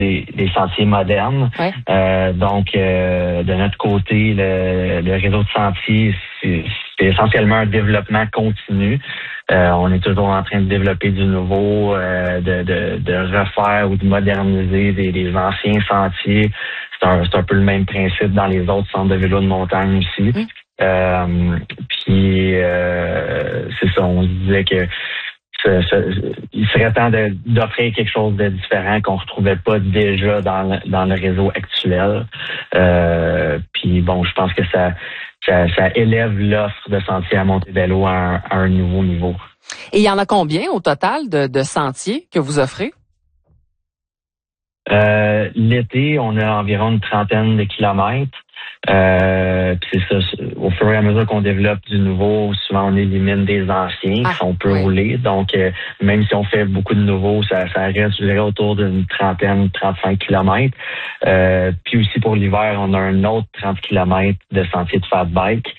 des sentiers modernes. Ouais. Donc, de notre côté, le réseau de sentiers, c'est essentiellement un développement continu. On est toujours en train de développer du nouveau, de refaire ou de moderniser des anciens sentiers. C'est un peu le même principe dans les autres centres de vélo de montagne aussi. Puis c'est ça, on se disait que il serait temps d'offrir quelque chose de différent qu'on retrouvait pas déjà dans le réseau actuel. Puis bon, je pense que ça élève l'offre de sentiers à Montebello à un nouveau niveau. Et il y en a combien au total de sentiers que vous offrez? L'été, on a environ une trentaine de kilomètres. Puis c'est ça, au fur et à mesure qu'on développe du nouveau, souvent on élimine des anciens qui sont peu roulés. Donc, même si on fait beaucoup de nouveaux, ça reste, je dirais, autour d'une 35 kilomètres. Puis aussi pour l'hiver, on a un autre 30 kilomètres de sentiers de fat bike.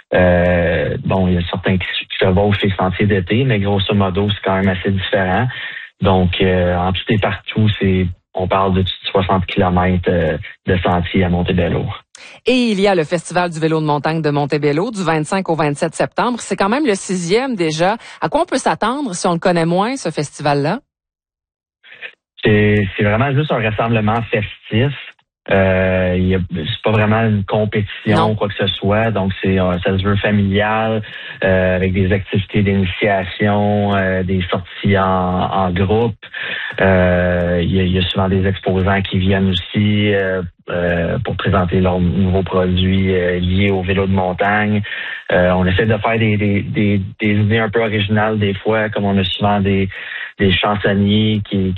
Bon, il y a certains qui chevauchent les sentiers d'été, mais grosso modo, c'est quand même assez différent. Donc, en tout et partout, on parle de 60 kilomètres de sentiers à Montebello. Et il y a le Festival du vélo de montagne de Montebello du 25 au 27 septembre. C'est quand même le 6e déjà. À quoi on peut s'attendre si on le connaît moins, ce festival-là? C'est vraiment juste un rassemblement festif. C'est pas vraiment une compétition ou quoi que ce soit, donc ça se veut familial, avec des activités d'initiation, des sorties en groupe. Il y a souvent des exposants qui viennent aussi pour présenter leurs nouveaux produits liés au vélo de montagne. On essaie de faire des idées un peu originales des fois, comme on a souvent des chansonniers qui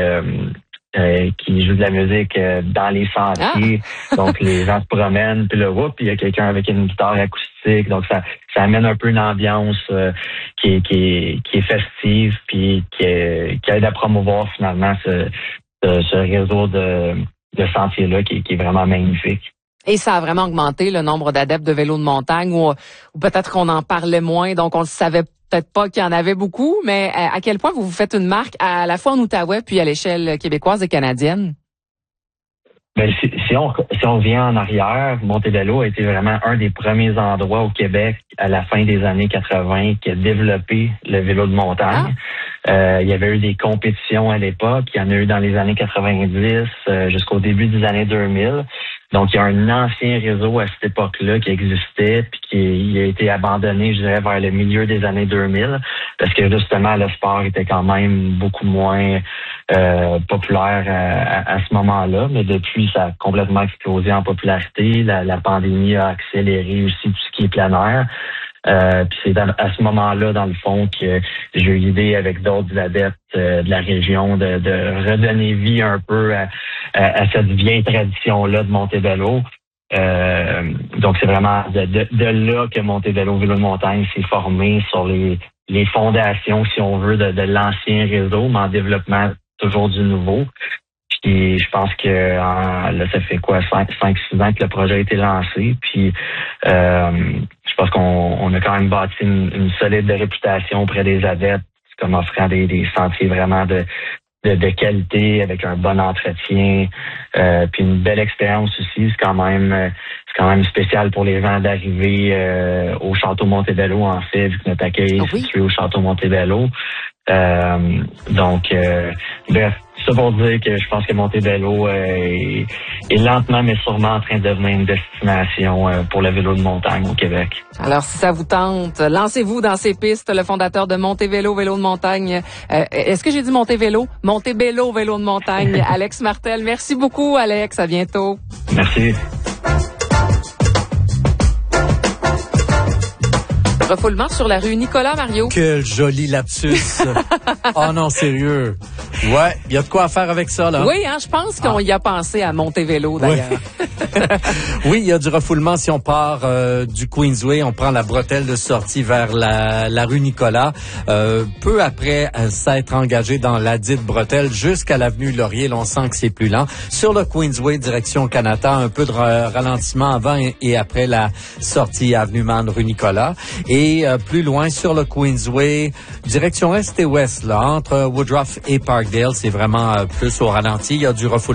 jouent de la musique dans les sentiers. Donc, les gens se promènent, puis là, il y a quelqu'un avec une guitare acoustique. Donc, ça amène un peu une ambiance qui est festive, puis qui aide à promouvoir finalement ce réseau de sentiers-là qui est vraiment magnifique. Et ça a vraiment augmenté le nombre d'adeptes de vélo de montagne, ou peut-être qu'on en parlait moins, donc on ne savait peut-être pas qu'il y en avait beaucoup, mais à quel point vous faites une marque à la fois en Outaouais puis à l'échelle québécoise et canadienne? Ben, si on vient en arrière, Montebello a été vraiment un des premiers endroits au Québec à la fin des années 80 qui a développé le vélo de montagne. Il y avait eu des compétitions à l'époque, il y en a eu dans les années 90 jusqu'au début des années 2000. Donc, il y a un ancien réseau à cette époque-là qui existait puis qui a été abandonné, je dirais, vers le milieu des années 2000 parce que, justement, le sport était quand même beaucoup moins populaire à ce moment-là. Mais depuis, ça a complètement explosé en popularité. La pandémie a accéléré aussi tout ce qui est plein air. Puis c'est à ce moment-là, dans le fond, que j'ai eu l'idée avec d'autres adeptes de la région de redonner vie un peu à cette vieille tradition-là de Montebello. Donc c'est vraiment de là que Montebello Vélo de montagne s'est formé sur les fondations, si on veut, de l'ancien réseau, mais en développement toujours du nouveau. Puis je pense que là, ça fait 5-6 ans que le projet a été lancé. Puis je pense qu'on a quand même bâti une solide réputation auprès des adeptes, comme offrant des sentiers vraiment de qualité, avec un bon entretien, puis une belle expérience aussi. C'est quand même spécial pour les gens d'arriver au Château Montebello, en fait, vu que notre accueil est situé au Château Montebello. Donc, bref, ça pour dire que je pense que Montebello est lentement mais sûrement en train de devenir une destination pour le vélo de montagne au Québec. Alors, si ça vous tente, lancez-vous dans ces pistes. Le fondateur de Montebello Vélo de montagne, est-ce que j'ai dit Montebello? Montebello Vélo de montagne, Alex Martel. Merci beaucoup, Alex. À bientôt. Merci. Refoulement sur la rue Nicolas, Mario. Quel joli lapsus. Oh non, sérieux. Ouais, il y a de quoi à faire avec ça, là. Oui, je pense qu'on y a pensé à Montebello, d'ailleurs. Oui, il y a du refoulement si on part du Queensway, on prend la bretelle de sortie vers la rue Nicolas. Peu après s'être engagé dans la dite bretelle jusqu'à l'avenue Laurier, là, on sent que c'est plus lent. Sur le Queensway, direction Canada, un peu de ralentissement avant et après la sortie avenue Man, rue Nicolas. Et plus loin, sur le Queensway, direction est et ouest, là, entre Woodruff et Parkdale, c'est vraiment plus au ralenti. Il y a du refoulement